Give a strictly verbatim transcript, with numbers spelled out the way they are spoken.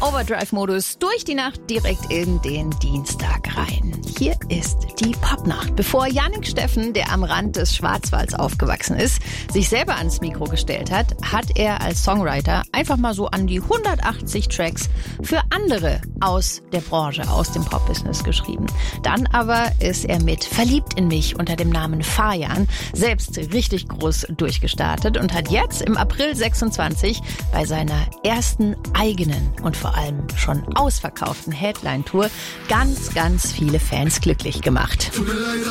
Overdrive-Modus durch die Nacht direkt in den Dienstag rein. Hier ist die Popnacht. Bevor Jannik Steffen, der am Rand des Schwarzwalds aufgewachsen ist, sich selber ans Mikro gestellt hat, hat er als Songwriter einfach mal so an die hundertachtzig Tracks für andere aus der Branche, aus dem Popbusiness geschrieben. Dann aber ist er mit Verliebt in mich unter dem Namen Fajan selbst richtig groß durchgestartet und hat jetzt im April sechsundzwanzig bei seiner ersten eigenen und vor allem schon ausverkauften Headline-Tour ganz, ganz viele Fans glücklich gemacht.